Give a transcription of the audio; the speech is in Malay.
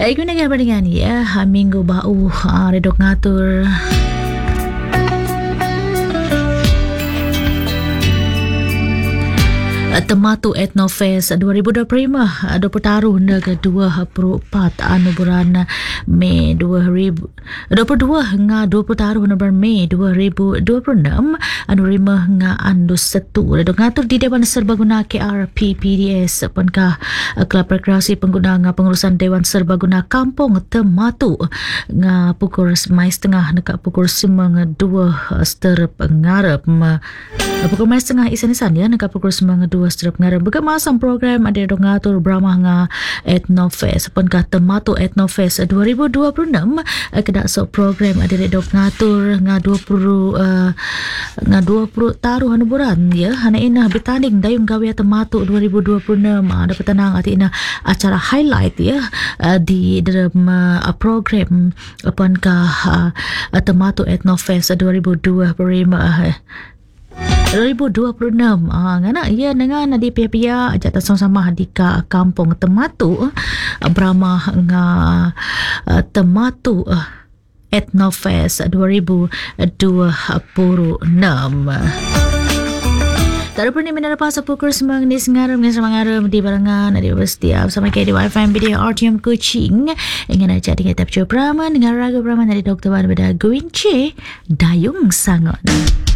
Guna kabar dengan ya minggu bau redok ngatur Tematu Etnofest 2025 bertaruh ke 24 bulan Mei 2022 hingga 20 taruh bulan Mei 2026 rima hingga andus setu redok ngatur di Dewan Serbaguna KRPPDS penkah Kelab Rekreasi Pengguna pengurusan Dewan Serbaguna Kampung Tematu nga pukul 9.30 dekat pukul 5.2 seterep ngarep pukul 9.30 isan-isan ya dekat pukul 9.2 seterep ngarep berkemasang program ada redok ngatur beramah nga Etnofest penkah Tematu Etnofest 2026 kedak sok program ada redok ngatur nga 20 taruh bulan ya hana inah bertanding dayung gawe Tematu 2026 ada petenang ati inah acara highlight ya di dalam program penkah Tematu Etnofest 2025 ngana ia dengan di pihak-pihak jatan sama-sama di kampung Tematu beramah nga Tematu Etnofest 2026. Tarupun ni menerpa sepukul semang ni sengarum di barangan di setiap sama kayak di Wi-Fi video RTM Kuching ingin aja dengan tapjo Brahman dengan raga Brahman dari Dr. Ban Beda Guince Dayung Sangon.